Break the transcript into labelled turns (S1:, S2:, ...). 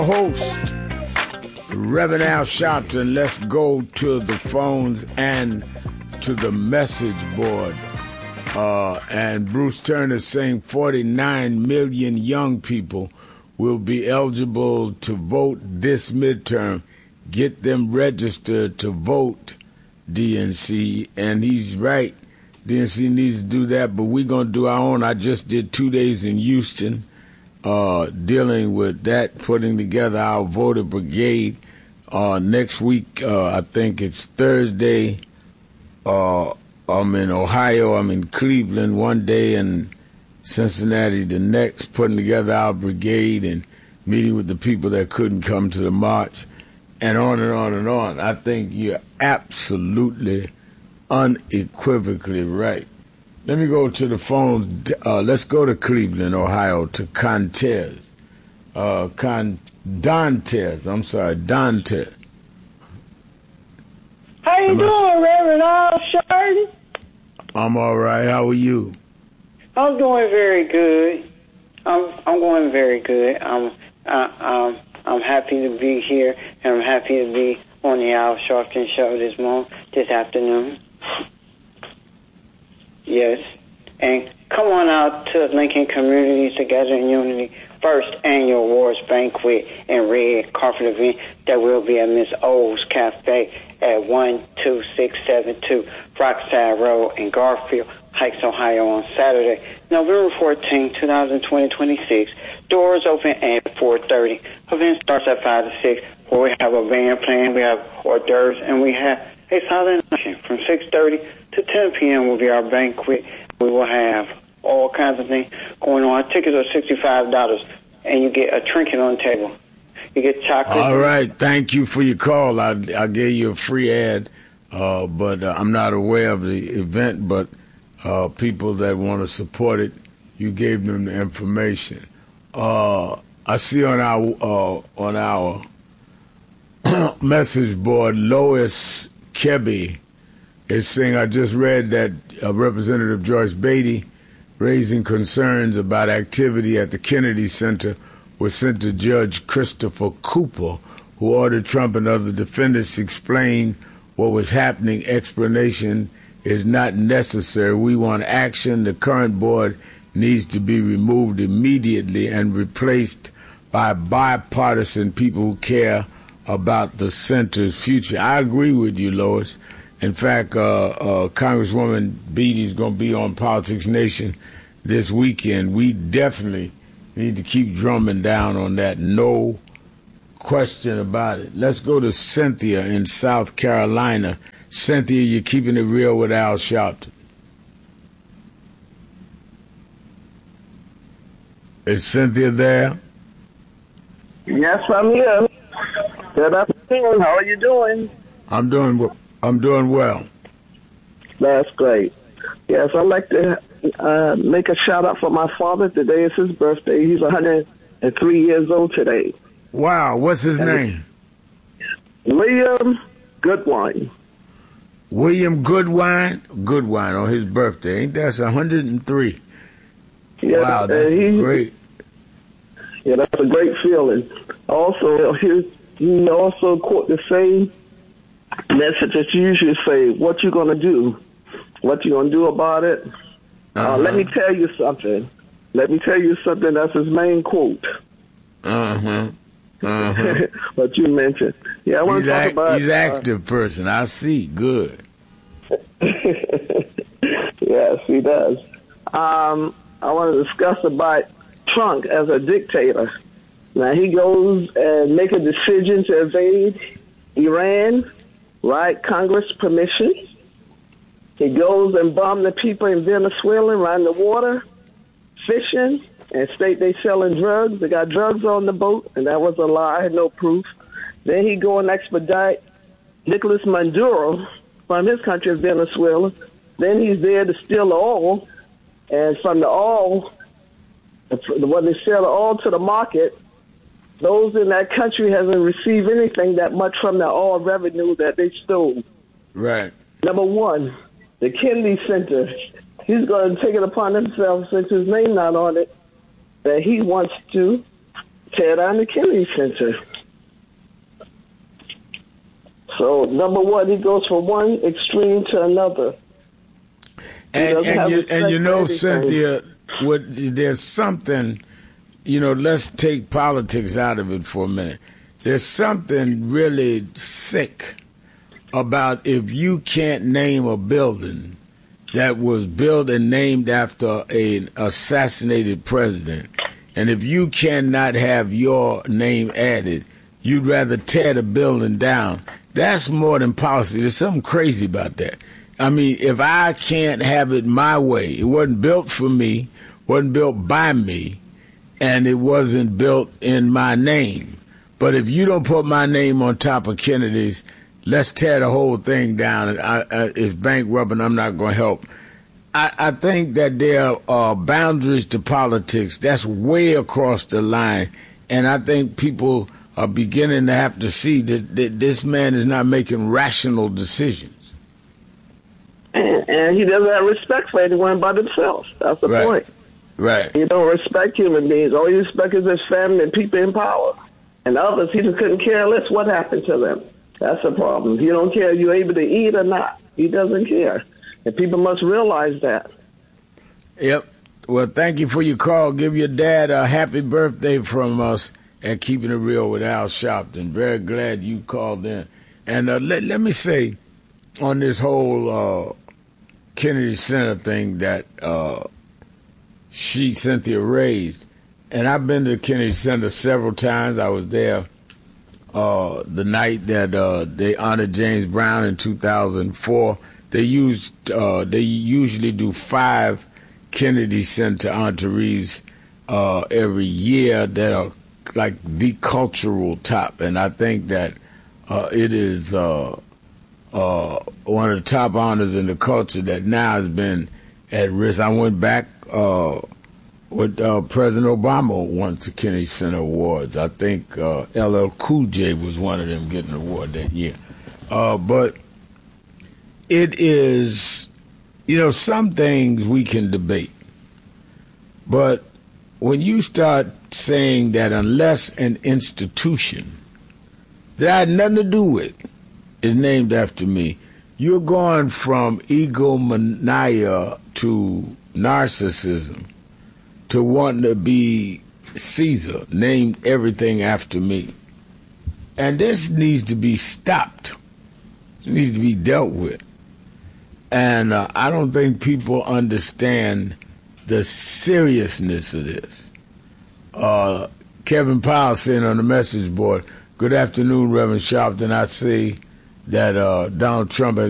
S1: Host, Reverend Al Sharpton. Let's go to the phones and to the message board. And Bruce Turner saying 49 million young people will be eligible to vote this midterm. Get them registered to vote, DNC. And he's right. DNC needs to do that, but we're going to do our own. I just did 2 days in Houston dealing with that, putting together our voter brigade. Next week, I think it's Thursday, I'm in Ohio, I'm in Cleveland one day, and Cincinnati the next, putting together our brigade and meeting with the people that couldn't come to the march, and on and on and on. I think you're absolutely, unequivocally right. Let me go to the phones. Let's go to Cleveland, Ohio, to Dantes. Dantes.
S2: How you doing, Reverend Al Sharpton?
S1: I'm all right. How are you?
S2: I'm doing very good. I'm going very good. I'm happy to be here, and I'm happy to be on the Al Sharpton show this afternoon. Yes, and come on out to Lincoln Communities Together in Unity first annual awards banquet and red carpet event that will be at Miss O's Cafe at 12672 Rockside Road in Garfield Heights, Ohio on Saturday, November 14, 2026. Doors open at 4:30. Event starts at 5 to 6, where we have a band playing, we have hors d'oeuvres, and we have a silent auction. From 6:30 to 10 p.m. will be our banquet. We will have all kinds of things going on. Our tickets are $65, and you get a trinket on the table. You get chocolate.
S1: All right. Thank you for your call. I gave you a free ad, but I'm not aware of the event, but people that want to support it, you gave them the information. I see on our message board, Lois Kebby is saying, I just read that Representative Joyce Beatty raising concerns about activity at the Kennedy Center was sent to Judge Christopher Cooper, who ordered Trump and other defendants to explain what was happening. Explanation is not necessary. We want action. The current board needs to be removed immediately and replaced by bipartisan people who care about the center's future. I agree with you, Lois. In fact, Congresswoman Beatty's going to be on Politics Nation this weekend. We definitely need to keep drumming down on that. No question about it. Let's go to Cynthia in South Carolina. Cynthia, you're keeping it real with Al Sharpton. Is Cynthia there?
S3: Yes, I'm here. Good afternoon. How are you doing?
S1: I'm doing well.
S3: That's great. Yes, I'd like to make a shout out for my father. Today is his birthday. He's 103 years old today.
S1: Wow. What's his name?
S3: William Goodwine.
S1: William Goodwine? Goodwine on his birthday. Ain't that 103?
S3: Yeah,
S1: wow, that's great.
S3: Yeah, that's a great feeling. Also, he also quote the same message that you usually say, what you going to do? What you going to do about it? Let me tell you something. Let me tell you something. That's his main quote. What you mentioned. Yeah, I want to talk about...
S1: He's an active person. I see. Good.
S3: Yes, he does. I want to discuss about Trump as a dictator. Now, he goes and make a decision to invade Iran, right? Congress permission. He goes and bomb the people in Venezuela around the water, fishing, and state they selling drugs. They got drugs on the boat, and that was a lie, no proof. Then he go and expedite Nicolas Maduro from his country, Venezuela. Then he's there to steal the oil, and from the oil, when they sell the oil to the market, those in that country hasn't received anything that much from the oil revenue that they stole.
S1: Right.
S3: Number one, the Kennedy Center, he's going to take it upon himself, since his name not on it, that he wants to tear down the Kennedy Center. So, number one, he goes from one extreme to another.
S1: And you know, Cynthia, there's something, let's take politics out of it for a minute. There's something really sick about if you can't name a building that was built and named after an assassinated president, and if you cannot have your name added, you'd rather tear the building down. That's more than policy. There's something crazy about that. I mean, if I can't have it my way, it wasn't built for me, wasn't built by me, and it wasn't built in my name. But if you don't put my name on top of Kennedy's, let's tear the whole thing down. It's bankrupt, and I'm not going to help. I think that there are boundaries to politics. That's way across the line. And I think people are beginning to have to see that this man is not making rational decisions.
S3: And he doesn't have respect for anyone but himself. That's the point.
S1: Right.
S3: He don't respect human beings. All he respects is his family and people in power. And others, he just couldn't care less what happened to them. That's the problem. He don't care if you're able to eat or not. He doesn't care. And people must realize that.
S1: Yep. Well, thank you for your call. Give your dad a happy birthday from us at Keeping It Real with Al Sharpton. Very glad you called in. And let me say, on this whole Kennedy Center thing that Cynthia raised, and I've been to Kennedy Center several times. I was there the night that they honored James Brown in 2004. They usually do 5 Kennedy Center honorees every year that are like the cultural top, and I think that it is one of the top honors in the culture that now has been at risk. I went back with President Obama won the Kennedy Center Awards. I think LL Cool J was one of them getting an award that year. But it is, some things we can debate. But when you start saying that unless an institution that I had nothing to do with is named after me, you're going from egomania to narcissism to wanting to be Caesar, named everything after me. And this needs to be stopped. It needs to be dealt with. And I don't think people understand the seriousness of this. Kevin Powell saying on the message board, "Good afternoon, Reverend Sharpton. I see that Donald Trump has